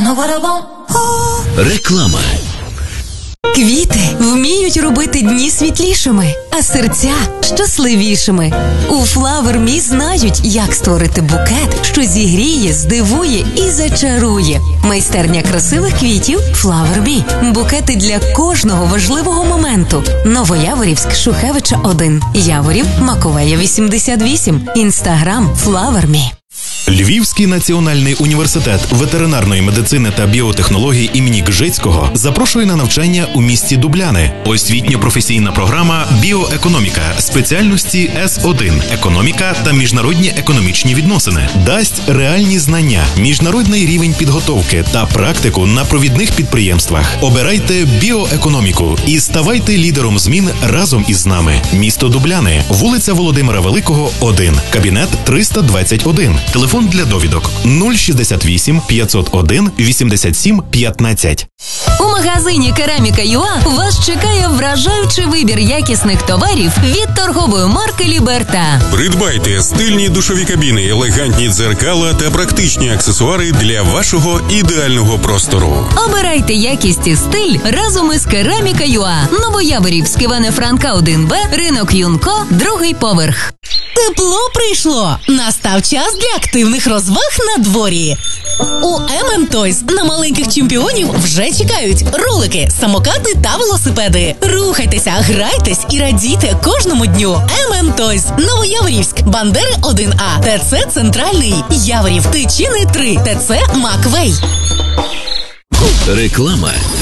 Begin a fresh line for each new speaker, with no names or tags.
Реклама.
Квіти вміють робити дні світлішими, а серця щасливішими. У Flower Me знають, як створити букет, що зігріє, здивує і зачарує. Майстерня красивих квітів Flower Me. Букети для кожного важливого моменту. Новояворівськ, Шухевича 1. Яворів, Маковея 88. Інстаграм Flower Me.
Львівський національний університет ветеринарної медицини та біотехнологій імені Гжицького запрошує на навчання у місті Дубляни. Освітньо-професійна програма «Біоекономіка» спеціальності С1 «Економіка та міжнародні економічні відносини». Дасть реальні знання, міжнародний рівень підготовки та практику на провідних підприємствах. Обирайте біоекономіку і ставайте лідером змін разом із нами. Місто Дубляни, вулиця Володимира Великого, 1, кабінет 321. Телефон для довідок 068 501 87 15.
У магазині «Кераміка.ЮА» вас чекає вражаючий вибір якісних товарів від торгової марки «Ліберта».
Придбайте стильні душові кабіни, елегантні дзеркала та практичні аксесуари для вашого ідеального простору.
Обирайте якість і стиль разом із «Кераміка.ЮА». Новояворівськ, Івана Франка 1Б, ринок Юнко, 2-й поверх.
Тепло прийшло! Настав час для активних розваг на дворі. У Toys на маленьких чемпіонів вже чекають ролики, самокати та велосипеди. Рухайтеся, грайтесь і радійте кожному дню. Toys. Новояворівськ, Бандери 1А, ТЦ Центральний, Яворів, Тичини 3, ТЦ Маквей.
Реклама.